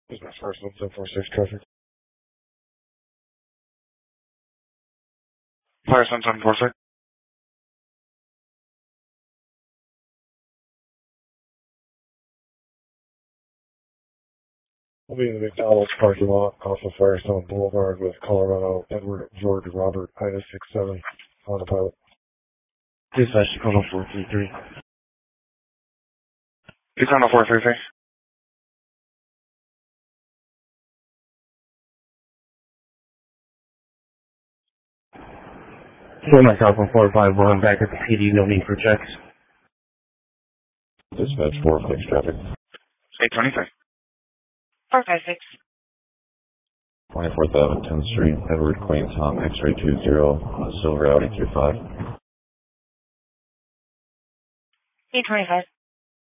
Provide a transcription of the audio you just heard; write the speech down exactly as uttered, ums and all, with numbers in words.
This is my first one, seven four six traffic. Fire Sun seven four six. I'll be in the McDonald's parking lot off of Firestone Boulevard with Colorado Edward George Robert Ida six seven autopilot. Dispatch Chicago four three three. Chicago four three three. For myself on four five one, back at the P D, no need for checks. Dispatch four six traffic. eight twenty-three. four five six. twenty-fourth Avenue, tenth Street, Edward Queen Tom, X-ray two zero, Silver Audi two five. eight twenty-five.